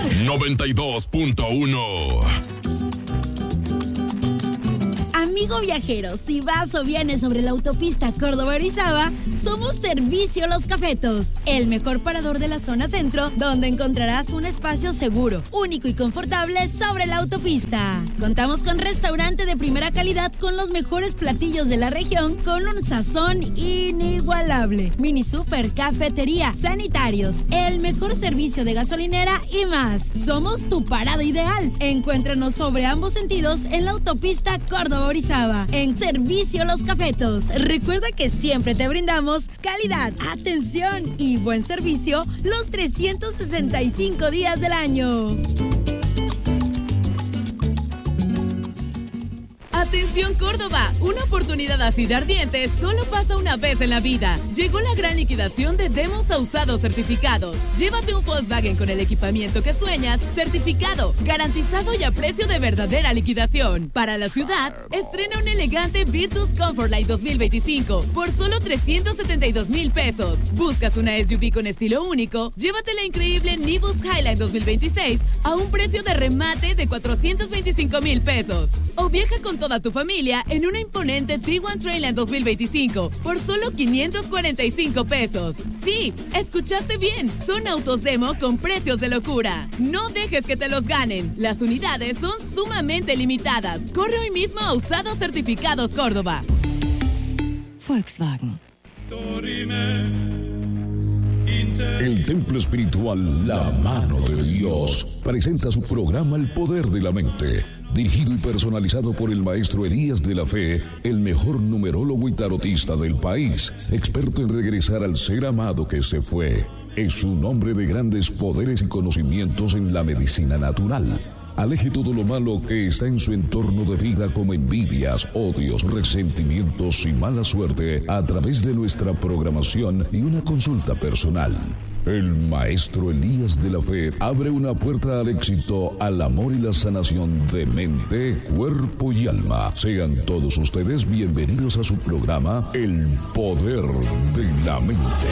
92.1. Amigo viajero, si vas o vienes sobre la autopista Córdoba-Orizaba, somos Servicio Los Cafetos, el mejor parador de la zona centro, donde encontrarás un espacio seguro, único y confortable sobre la autopista. Contamos con restaurante de primera calidad con los mejores platillos de la región, con un sazón inigualable. Mini super, cafetería, sanitarios, el mejor servicio de gasolinera y más. Somos tu parada ideal. Encuéntranos sobre ambos sentidos en la autopista Córdoba-Orizaba, en Servicio Los Cafetos. Recuerda que siempre te brindamos calidad, atención y buen servicio los 365 días del año. Atención Córdoba, una oportunidad así de ardiente solo pasa una vez en la vida. Llegó la gran liquidación de demos a usados certificados. Llévate un Volkswagen con el equipamiento que sueñas, certificado, garantizado y a precio de verdadera liquidación. Para la ciudad, estrena un elegante Virtus Comfortline 2025 por solo 372,000 pesos. Buscas una SUV con estilo único, llévate la increíble Nivus Highline 2026 a un precio de remate de 425,000 pesos. O viaja con toda tu familia en una imponente Tiguan Trailline 2025 por solo 545 pesos. Sí, escuchaste bien, son autos demo con precios de locura. No dejes que te los ganen. Las unidades son sumamente limitadas. Corre hoy mismo a Usados Certificados Córdoba. Volkswagen. El templo espiritual La Mano de Dios presenta su programa El Poder de la Mente, dirigido y personalizado por el maestro Elías de la Fe, el mejor numerólogo y tarotista del país, experto en regresar al ser amado que se fue. Es un hombre de grandes poderes y conocimientos en la medicina natural. Aleje todo lo malo que está en su entorno de vida, como envidias, odios, resentimientos y mala suerte, a través de nuestra programación y una consulta personal. El maestro Elías de la Fe abre una puerta al éxito, al amor y la sanación de mente, cuerpo y alma. Sean todos ustedes bienvenidos a su programa El Poder de la Mente.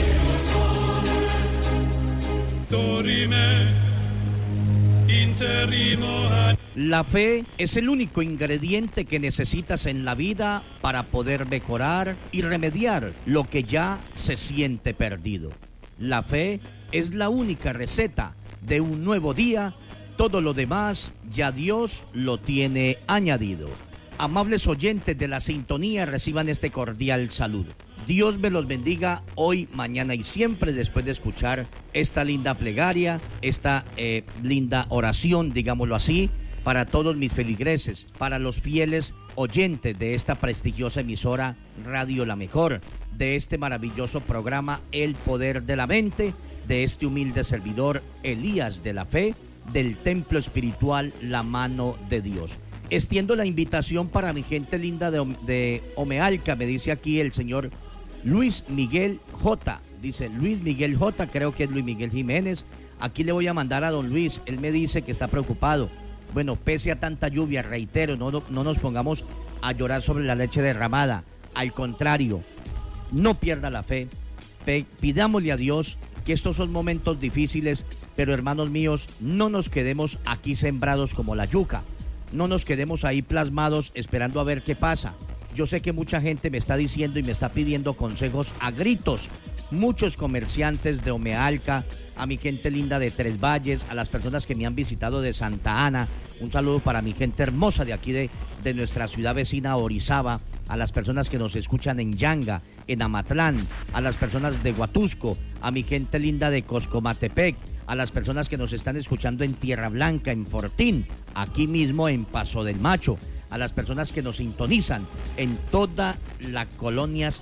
La fe es el único ingrediente que necesitas en la vida para poder mejorar y remediar lo que ya se siente perdido. La fe es la única receta de un nuevo día. Todo lo demás ya Dios lo tiene añadido. Amables oyentes de la sintonía, reciban este cordial saludo. Dios me los bendiga hoy, mañana y siempre, después de escuchar esta linda plegaria, esta linda oración, digámoslo así, para todos mis feligreses, para los fieles oyentes de esta prestigiosa emisora Radio La Mejor, de este maravilloso programa El Poder de la Mente, de este humilde servidor Elías de la Fe, del templo espiritual La Mano de Dios. Extiendo la invitación para mi gente linda de Omealca, me dice aquí el señor Luis Miguel J. Dice Luis Miguel J, creo que es Luis Miguel Jiménez. Aquí le voy a mandar a don Luis, él me dice que está preocupado. Bueno, pese a tanta lluvia, reitero, no nos pongamos a llorar sobre la leche derramada. Al contrario, no pierda la fe. Pidámosle a Dios que estos son momentos difíciles, pero hermanos míos, no nos quedemos aquí sembrados como la yuca. No nos quedemos ahí plasmados esperando a ver qué pasa. Yo sé que mucha gente me está diciendo y me está pidiendo consejos a gritos. Muchos comerciantes de Omealca, a mi gente linda de Tres Valles, a las personas que me han visitado de Santa Ana. Un saludo para mi gente hermosa de aquí de nuestra ciudad vecina Orizaba. A las personas que nos escuchan en Yanga, en Amatlán, a las personas de Huatusco, a mi gente linda de Coscomatepec, a las personas que nos están escuchando en Tierra Blanca, en Fortín, aquí mismo en Paso del Macho, a las personas que nos sintonizan en todas las colonias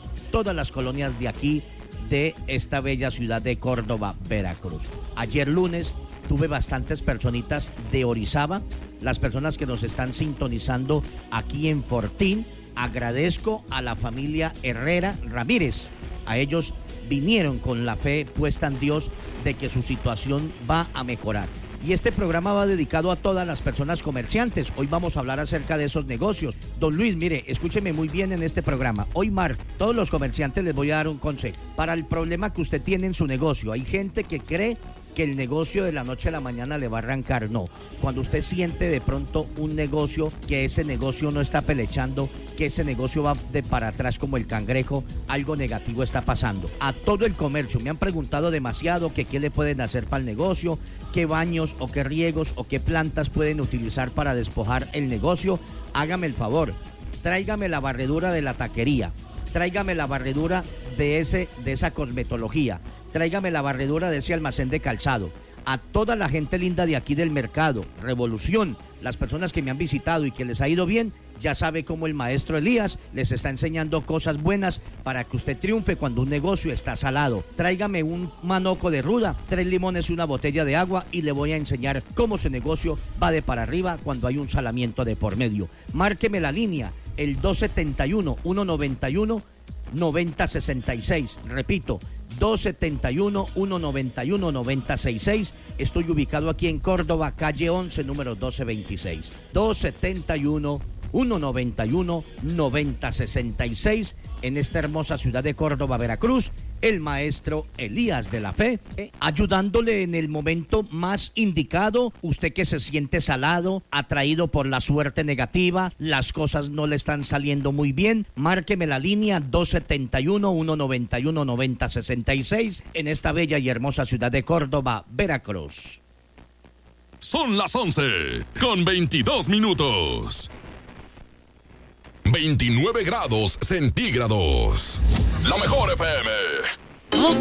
de aquí, de esta bella ciudad de Córdoba, Veracruz. Ayer lunes tuve bastantes personitas de Orizaba, las personas que nos están sintonizando aquí en Fortín. Agradezco a la familia Herrera Ramírez, a ellos vinieron con la fe puesta en Dios de que su situación va a mejorar. Y este programa va dedicado a todas las personas comerciantes. Hoy vamos a hablar acerca de esos negocios. Don Luis, mire, escúcheme muy bien en este programa. Hoy, todos los comerciantes les voy a dar un consejo. Para el problema que usted tiene en su negocio, hay gente que cree que el negocio de la noche a la mañana le va a arrancar, no. Cuando usted siente de pronto un negocio, que ese negocio no está pelechando, que ese negocio va de para atrás como el cangrejo, algo negativo está pasando. A todo el comercio me han preguntado demasiado que qué le pueden hacer para el negocio, qué baños o qué riegos o qué plantas pueden utilizar para despojar el negocio. Hágame el favor, tráigame la barredura de la taquería, tráigame la barredura de esa cosmetología, tráigame la barredura de ese almacén de calzado. A toda la gente linda de aquí del mercado, Revolución, las personas que me han visitado y que les ha ido bien, ya sabe cómo el maestro Elías les está enseñando cosas buenas para que usted triunfe cuando un negocio está salado. Tráigame un manoco de ruda, 3 limones y una botella de agua y le voy a enseñar cómo su negocio va de para arriba cuando hay un salamiento de por medio. Márqueme la línea, el 271-191-9066. Repito, 271-191-9066. Estoy ubicado aquí en Córdoba, calle 11, número 1226. 271-191-9066. En esta hermosa ciudad de Córdoba, Veracruz, el maestro Elías de la Fe, ayudándole en el momento más indicado. Usted que se siente salado, atraído por la suerte negativa, las cosas no le están saliendo muy bien, márqueme la línea 271-191-9066 en esta bella y hermosa ciudad de Córdoba, Veracruz. Son las 11:22. 29 grados centígrados. La mejor FM. Ok,